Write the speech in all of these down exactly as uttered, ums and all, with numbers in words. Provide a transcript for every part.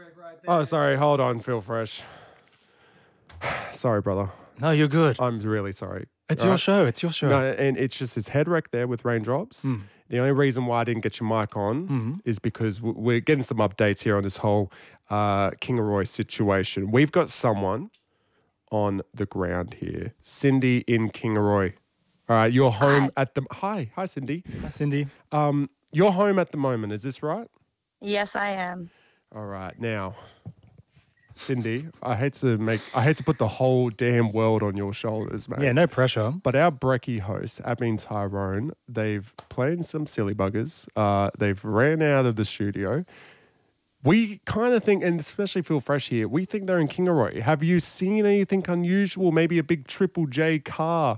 Oh, sorry. Hold on, Phil Fresh. Sorry, brother. No, you're good. I'm really sorry. It's All your right? show. It's your show. No, and it's just his head wreck there with raindrops. Mm. The only reason why I didn't get your mic on Mm-hmm. is because w- we're getting some updates here on this whole uh, Kingaroy situation. We've got someone on the ground here. Cindy in Kingaroy. All right, you're home Hi. at the... Hi. Hi, Cindy. Hi, Cindy. Um, you're home at the moment. Is this right? Yes, I am. All right. Now, Cindy, I hate to make... I hate to put the whole damn world on your shoulders, mate. Yeah, no pressure. But our brekkie hosts, Abby and Tyrone, they've played some silly buggers. Uh, they've ran out of the studio. We kind of think, and especially Phil Fresh here, we think they're in Kingaroy. Have you seen anything unusual? Maybe a big Triple J car?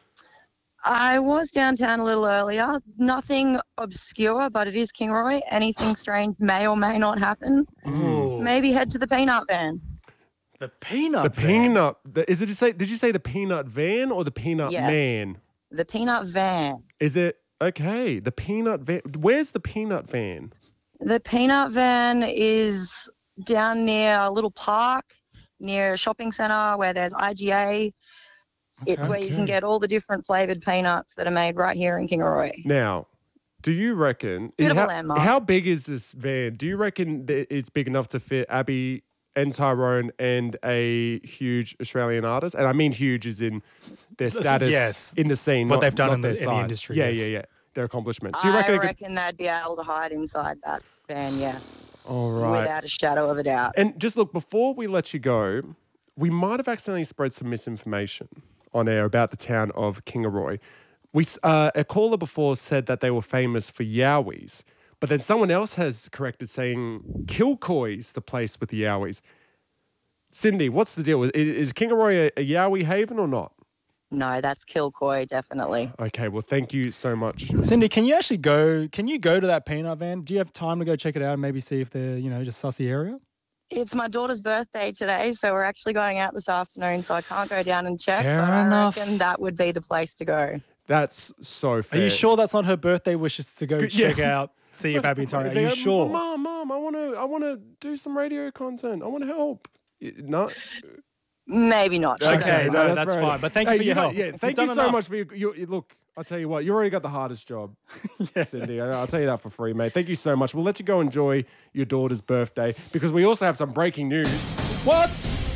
I was downtown a little earlier. Nothing obscure, but it is Kingaroy. Anything strange may or may not happen. Ooh. Maybe head to the peanut van. The peanut. The van. peanut. The, is it to say? Did you say the peanut van or the peanut Yes. man? The peanut van. Is it okay? The peanut van. Where's the peanut van? The peanut van is down near a little park, near a shopping centre where there's I G A. It's where you can okay. get all the different flavoured peanuts that are made right here in Kingaroy. Now, do you reckon Beautiful how, landmark. how big is this van? Do you reckon that it's big enough to fit Abby and Tyrone and a huge Australian artist? And I mean huge as in their status yes. in the scene, What not, they've done not in the- their in the size. industry, Yeah, yes. yeah, yeah. Their accomplishments. Do you I reckon? reckon, it could, they'd be able to hide inside that van, yes. all right. Without a shadow of a doubt. And just look, before we let you go, we might have accidentally spread some misinformation on air about the town of Kingaroy. We, s- uh, a caller before said that they were famous for yowies, but then someone else has corrected saying Kilcoy's the place with the yowies. Cindy, what's the deal? Is, is Kingaroy a, a yowie haven or not? No, that's Kilcoy, definitely. Okay, well, thank you so much. Cindy, can you actually go? Can you go to that peanut van? Do you have time to go check it out and maybe see if they're, you know, just sussy area? It's my daughter's birthday today, so we're actually going out this afternoon, so I can't go down and check. Fair but enough. I reckon that would be the place to go. That's so Are fair. you sure that's not her birthday wishes to go Good- yeah. check out, see if Abby and Tyrone? Are They you go, sure? Mom, mom, I want to, I want to do some radio content. I want to help. Y- No. Maybe not. She Okay, doesn't no, know. that's fair fine. enough. But thank you for your got- help. Yeah, You've thank you done so enough. much for your, you, you- look. I'll tell you what, you already got the hardest job, Cindy. I- I'll tell you that for free, mate. Thank you so much. We'll let you go enjoy your daughter's birthday because we also have some breaking news. What?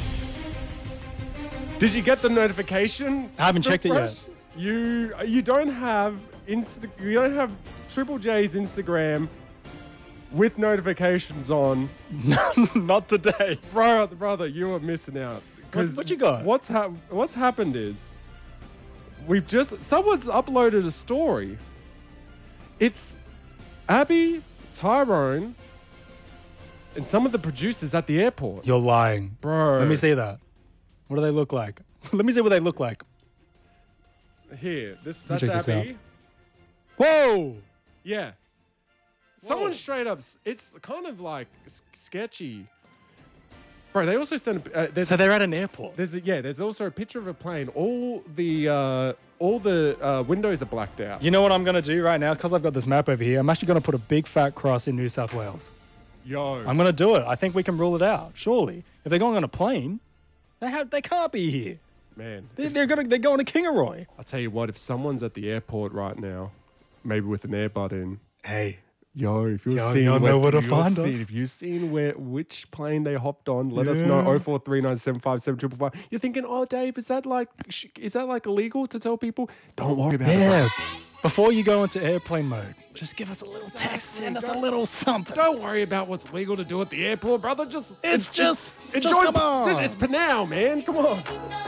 Did you get the notification? I haven't Phil checked it yet. Fresh? You you don't have Insta. You don't have Triple J's Instagram with notifications on. Not today. Bro, brother, you are missing out. 'Cause what you got? What's hap- What's happened is we've just someone's uploaded a story. It's Abby, Tyrone, and some of the producers at the airport. You're lying. Bro, Let me see that. What do they look like? Let me see what they look like. Here, this me that's check this Abby. Whoa! Yeah. Someone Whoa. straight up. s- It's kind of like s- sketchy. Bro, they also sent. A, uh, there's So a they're at an airport. There's a, yeah. There's also a picture of a plane. All the uh, all the uh, windows are blacked out. You know what I'm going to do right now? Because I've got this map over here, I'm actually going to put a big fat cross in New South Wales. Yo, I'm going to do it. I think we can rule it out, surely. If they're going on a plane, they, have, they can't be here. man. They, they're, gonna, they're going to Kingaroy. I'll tell you what. If someone's at the airport right now, maybe with an earbud in, Hey, yo, if you're Yo, seeing y'all know where to if you're find seeing- us. if you've seen where which plane they hopped on, let us know. Yeah. oh four three nine seven five seven triple five. You're thinking, oh, Dave, is that like sh- is that like illegal to tell people? Don't worry about it. yeah. Before you go into airplane mode, just give us a little text, send us a little something. Don't worry about what's legal to do at the airport, brother. Just It's just- enjoy. just come on. Just, it's Panau, man. Come on.